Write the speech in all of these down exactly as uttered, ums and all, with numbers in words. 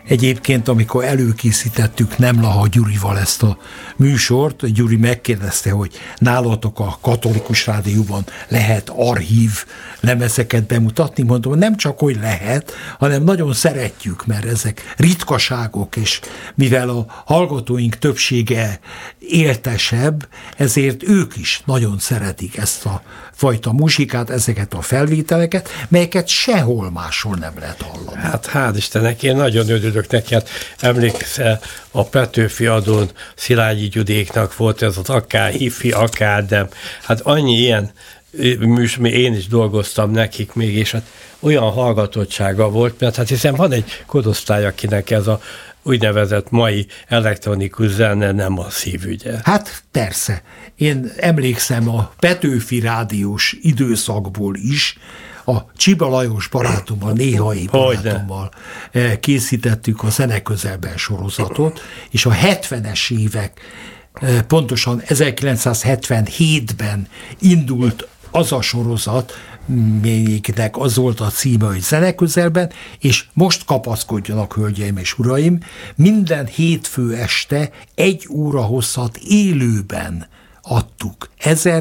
Egyébként, amikor előkészítettük Nemlaha Gyurival ezt a műsort, Gyuri megkérdezte, hogy nálatok a Katolikus Rádióban lehet archív lemezeket bemutatni. Mondom, nem csak, hogy lehet, hanem nagyon szeretjük, mert ezek ritkaságok, és mivel a hallgatóink többsége éltesebb, ezért ők is nagyon szeretik ezt a fajta muzsikát, ezeket a felvételeket, melyeket sehol máshol nem lehet hallani. Hát hál' Istennek, én nagyon örülök neki, hát emlékszel, a Petőfi adón Szilágyi Gyudéknak volt ez az akár hifi, akár nem. Hát annyi ilyen műsor, én is dolgoztam nekik még, és hát olyan hallgatottsága volt, mert hát hiszen van egy korosztály, akinek ez a úgynevezett mai elektronikus zene nem a szívügye. Hát persze. Én emlékszem a Petőfi rádiós időszakból is, a Csiba Lajos barátommal, néhai barátommal készítettük a Zene Közelben sorozatot, és a hetvenes évek, pontosan ezerkilencszázhetvenhétben indult az a sorozat, melyiknek az volt a címe, hogy Zene Közelben, és most kapaszkodjanak, hölgyeim és uraim, minden hétfő este egy óra hosszat élőben adtuk.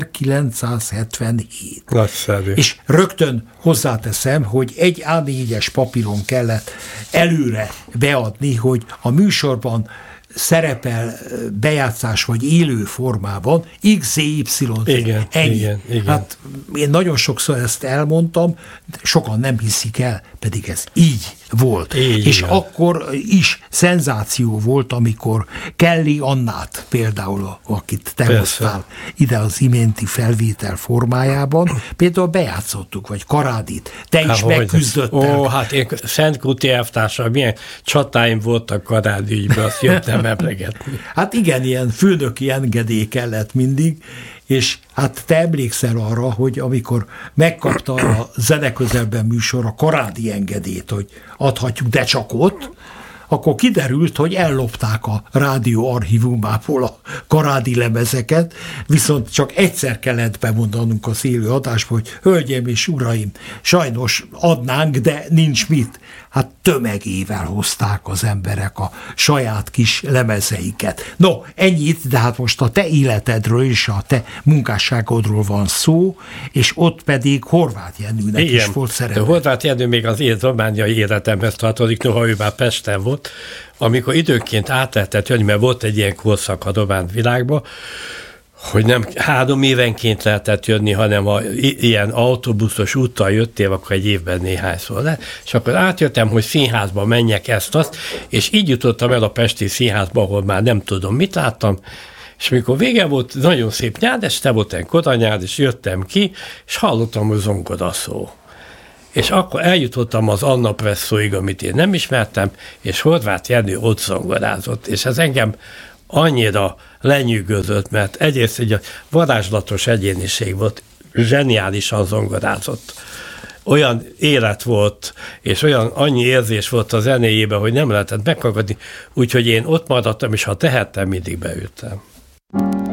ezerkilencszázhetvenhét. Nagyszerű. És rögtön hozzáteszem, hogy egy á négyes papíron kellett előre beadni, hogy a műsorban szerepel bejátszás vagy élő formában iksz zé ipszilon zé. Igen, ennyi. igen, igen. Hát én nagyon sokszor ezt elmondtam, sokan nem hiszik el, pedig ez így volt. Így, és igen. akkor is szenzáció volt, amikor Kelly Annát például, akit te Persze. hoztál ide az iménti felvétel formájában, például bejátszottuk, vagy Karádit. Te Há, is megküzdöttél. Ó, hát én Szentkuti elvtársam, milyen csatáim voltak Karádi ügyben, azt jöttem emlegetni. Hát igen, ilyen főnöki engedély kellett mindig, és hát te emlékszel arra, hogy amikor megkapta a Zene Közelben műsor a Karádi engedélyt, hogy adhatjuk, de csak ott, akkor kiderült, hogy ellopták a rádió archívumából a Karádi lemezeket, viszont csak egyszer kellett bemondanunk az élő adásba, hogy hölgyeim és uraim, sajnos adnánk, de nincs mit. Hát tömegével hozták az emberek a saját kis lemezeiket. No, ennyit, de hát most a te életedről és a te munkásságodról van szó, és ott pedig Horváth Jenőnek Igen. is volt szerepe. Horváth Jenő még az én romániai életemhez tartozik, noha ő már Pesten volt, amikor időnként át lehetett jönni, mert volt egy ilyen korszak a román világban, hogy nem három évenként lehetett jönni, hanem ha ilyen autóbuszos úttal jöttél, akkor egy évben néhányszor le, és akkor átjöttem, hogy színházba menjek ezt-azt, és így jutottam el a pesti színházba, ahol már nem tudom, mit láttam, és mikor vége volt, nagyon szép nyád, este volt egy koranyád, és jöttem ki, és hallottam, hogy zongoraszó. És akkor eljutottam az Anna Presszóig, amit én nem ismertem, és Horváth Jenő ott zongorázott, és ez engem annyira lenyűgözött, mert egyrészt egy varázslatos egyéniség volt, zseniálisan zongorázott. Olyan élet volt, és olyan annyi érzés volt a zenéjében, hogy nem lehetett meghallgatni, úgyhogy én ott maradtam, és ha tehettem, mindig beültem.